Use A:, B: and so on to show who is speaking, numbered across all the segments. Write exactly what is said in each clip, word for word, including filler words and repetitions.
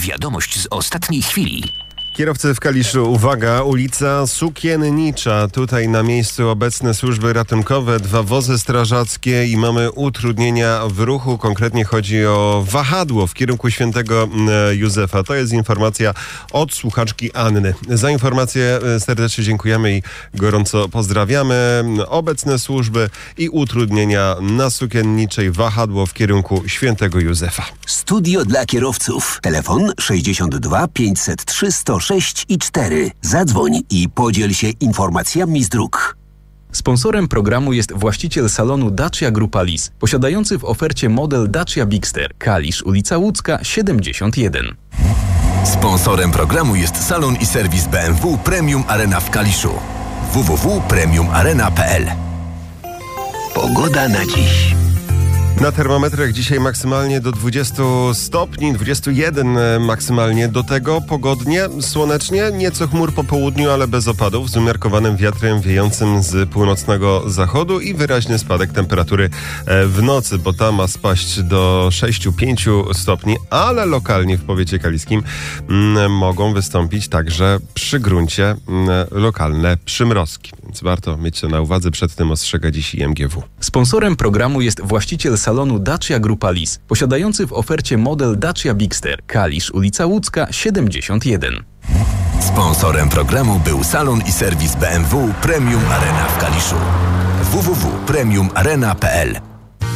A: Wiadomość z ostatniej chwili.
B: Kierowcy w Kaliszu, uwaga, ulica Sukiennicza. Tutaj na miejscu obecne służby ratunkowe, dwa wozy strażackie i mamy utrudnienia w ruchu. Konkretnie chodzi o wahadło w kierunku Świętego Józefa. To jest informacja od słuchaczki Anny. Za informację serdecznie dziękujemy i gorąco pozdrawiamy. Obecne służby i utrudnienia na Sukienniczej, wahadło w kierunku Świętego Józefa.
A: Studio dla kierowców. Telefon sześćdziesiąt dwa pięćset trzy sto sześć i cztery. Zadzwoń i podziel się informacjami z dróg.
C: Sponsorem programu jest właściciel salonu Dacia Grupa Lis, posiadający w ofercie model Dacia Bigster, Kalisz, ulica Łódzka, siedemdziesiąt jeden.
D: Sponsorem programu jest salon i serwis B M W Premium Arena w Kaliszu. w w w kropka premium arena kropka p l.
A: Pogoda na dziś.
B: Na termometrach dzisiaj maksymalnie do dwudziestu stopni, dwudziestu jeden maksymalnie. Do tego pogodnie, słonecznie, nieco chmur po południu, ale bez opadów, z umiarkowanym wiatrem wiejącym z północnego zachodu i wyraźny spadek temperatury w nocy, bo ta ma spaść do sześciu do pięciu stopni, ale lokalnie w powiecie kaliskim m, mogą wystąpić także przy gruncie m, lokalne przymrozki. Więc warto mieć to na uwadze, przed tym ostrzega dziś I M G W.
C: Sponsorem programu jest właściciel salonu Dacia Grupa Lis, posiadający w ofercie model Dacia Bigster, Kalisz, ulica Łódzka, siedemdziesiąt jeden.
D: Sponsorem programu był salon i serwis B M W Premium Arena w Kaliszu. w w w kropka premium arena kropka p l.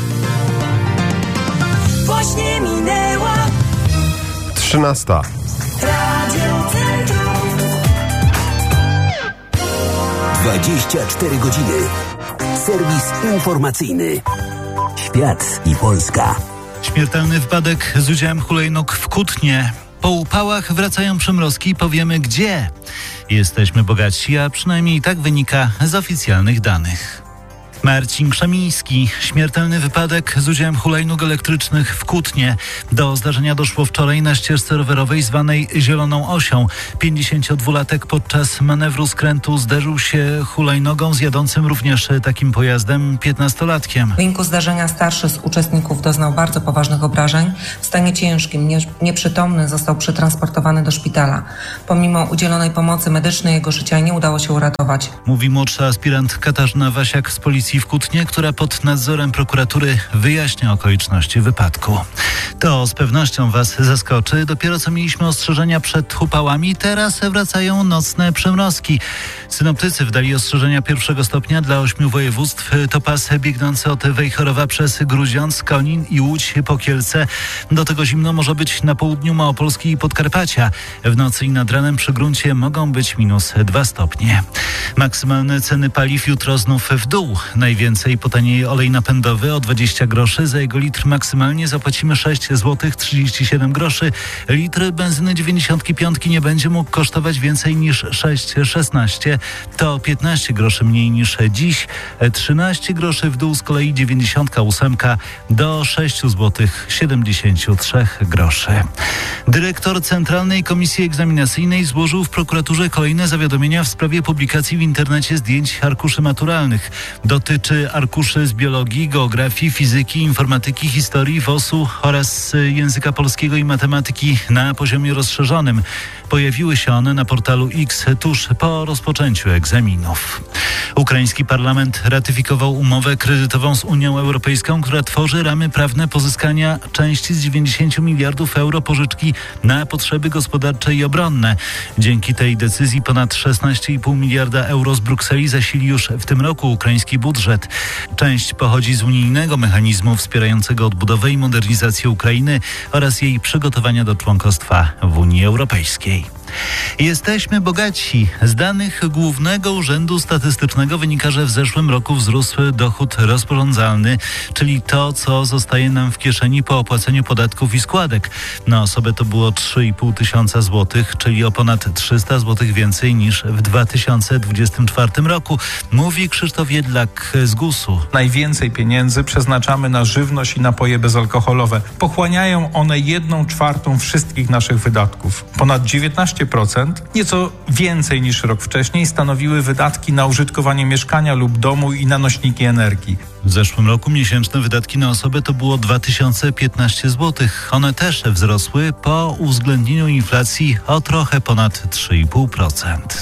E: Właśnie minęła
B: trzynasta.
E: Radio Centrum.
A: dwadzieścia cztery godziny. Serwis informacyjny. Świat i Polska.
F: Śmiertelny wypadek z udziałem hulajnóg w Kutnie. Po upałach wracają przymrozki, powiemy gdzie. Jesteśmy bogatsi, a przynajmniej tak wynika z oficjalnych danych. Marcin Krzemiński. Śmiertelny wypadek z udziałem hulajnóg elektrycznych w Kutnie. Do zdarzenia doszło wczoraj na ścieżce rowerowej zwanej Zieloną Osią. pięćdziesięciodwulatek podczas manewru skrętu zderzył się hulajnogą z jadącym również takim pojazdem piętnastolatkiem.
G: W wyniku zdarzenia starszy z uczestników doznał bardzo poważnych obrażeń. W stanie ciężkim, nie, nieprzytomny, został przetransportowany do szpitala. Pomimo udzielonej pomocy medycznej jego życia nie udało się uratować.
F: Mówi młodsza aspirant Katarzyna Wasiak z policji w Kutnie, która pod nadzorem prokuratury wyjaśnia okoliczności wypadku. To z pewnością Was zaskoczy. Dopiero co mieliśmy ostrzeżenia przed upałami, teraz wracają nocne przymrozki. Synoptycy wdali ostrzeżenia pierwszego stopnia dla ośmiu województw. To pas biegnący od Wejherowa przez Grudziądz, Konin i Łódź po Kielce. Do tego zimno może być na południu Małopolski i Podkarpacia. W nocy i nad ranem przy gruncie mogą być minus dwa stopnie. Maksymalne ceny paliw jutro znów w dół. Najwięcej potanieje olej napędowy o dwadzieścia groszy. Za jego litr maksymalnie zapłacimy sześć złotych trzydzieści siedem groszy. Litr benzyny dziewięćdziesiąt pięć nie będzie mógł kosztować więcej niż sześć szesnaście. To piętnaście groszy mniej niż dziś. trzynaście groszy w dół z kolei dziewięćdziesiąt osiem do sześć złotych siedemdziesiąt trzy groszy. Dyrektor Centralnej Komisji Egzaminacyjnej złożył w prokuraturze kolejne zawiadomienia w sprawie publikacji w internecie zdjęć arkuszy maturalnych. Dotyczy arkuszy z biologii, geografii, fizyki, informatyki, historii, W O S-u oraz języka polskiego i matematyki na poziomie rozszerzonym. Pojawiły się one na portalu X tuż po rozpoczęciu egzaminów. Ukraiński parlament ratyfikował umowę kredytową z Unią Europejską, która tworzy ramy prawne pozyskania części z dziewięćdziesięciu miliardów euro pożyczki na potrzeby gospodarcze i obronne. Dzięki tej decyzji ponad szesnaście i pół miliarda euro z Brukseli zasili już w tym roku ukraiński budżet. Część pochodzi z unijnego mechanizmu wspierającego odbudowę i modernizację Ukrainy oraz jej przygotowania do członkostwa w Unii Europejskiej. Jesteśmy bogatsi. Z danych Głównego Urzędu Statystycznego wynika, że w zeszłym roku wzrósł dochód rozporządzalny, czyli to, co zostaje nam w kieszeni po opłaceniu podatków i składek. Na osobę to było trzy i pół tysiąca złotych, czyli o ponad trzysta złotych więcej niż w dwa tysiące dwudziestym czwartym roku, mówi Krzysztof Jedlak z gusu.
H: Najwięcej pieniędzy przeznaczamy na żywność i napoje bezalkoholowe. Pochłaniają one jedną czwartą wszystkich naszych wydatków. Ponad dziewiętnaście osiemnaście procent, nieco więcej niż rok wcześniej, stanowiły wydatki na użytkowanie mieszkania lub domu i na nośniki energii.
F: W zeszłym roku miesięczne wydatki na osobę to było dwa tysiące piętnaście złotych. One też wzrosły po uwzględnieniu inflacji o trochę ponad trzy i pół procent.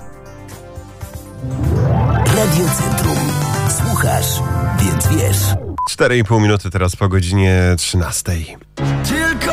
D: Radio Centrum. Słuchasz, więc wiesz.
B: cztery i pół minuty teraz po godzinie trzynastej.
D: Tylko